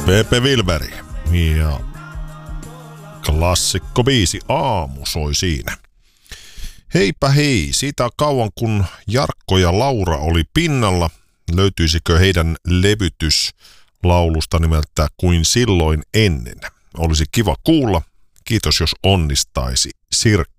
Pepe Wilberi ja klassikko biisi Aamu soi siinä. Heipä hei, siitä kauan kun Jarkko ja Laura oli pinnalla, löytyisikö heidän levytyslaulusta nimeltä Kuin silloin ennen? Olisi kiva kuulla. Kiitos jos onnistaisi, Sirkka.